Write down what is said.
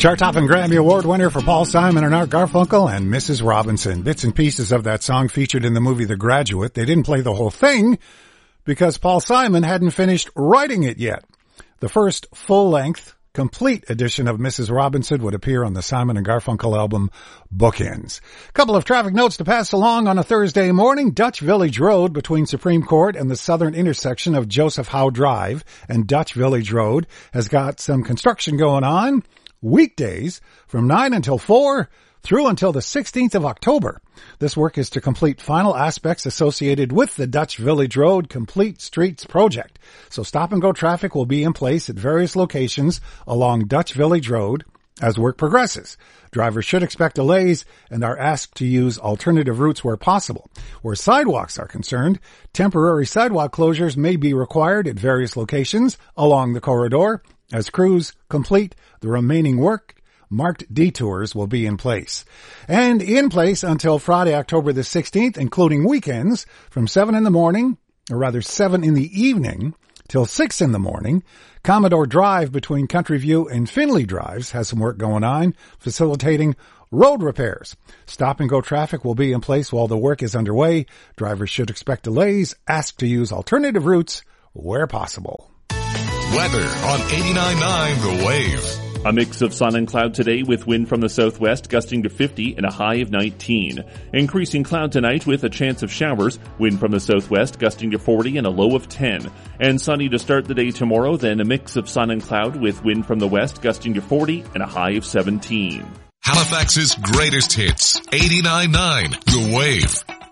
Chart-topping Grammy Award winner for Paul Simon and Art Garfunkel and Mrs. Robinson. Bits and pieces of that song featured in the movie The Graduate. They didn't play the whole thing because Paul Simon hadn't finished writing it yet. The first full-length, complete edition of Mrs. Robinson would appear on the Simon and Garfunkel album Bookends. Couple of traffic notes to pass along on a Thursday morning. Dutch Village Road between Supreme Court and the southern intersection of Joseph Howe Drive and Dutch Village Road has got some construction going on. Weekdays from 9 until 4 through until the 16th of October. This work is to complete final aspects associated with the Dutch Village Road Complete Streets project. So stop-and-go traffic will be in place at various locations along Dutch Village Road as work progresses. Drivers should expect delays and are asked to use alternative routes where possible. Where sidewalks are concerned, temporary sidewalk closures may be required at various locations along the corridor. As crews complete the remaining work, marked detours will be in place. And in place until Friday, October the 16th, including weekends, from 7 in the morning, or rather 7 in the evening, till 6 in the morning. Commodore Drive between Country View and Finley Drives has some work going on, facilitating road repairs. Stop-and-go traffic will be in place while the work is underway. Drivers should expect delays, asked to use alternative routes where possible. Weather on 89.9 The Wave. A mix of sun and cloud today with wind from the southwest gusting to 50 and a high of 19. Increasing cloud tonight with a chance of showers, wind from the southwest gusting to 40 and a low of 10. And sunny to start the day tomorrow, then a mix of sun and cloud with wind from the west gusting to 40 and a high of 17. Halifax's greatest hits, 89.9 The Wave.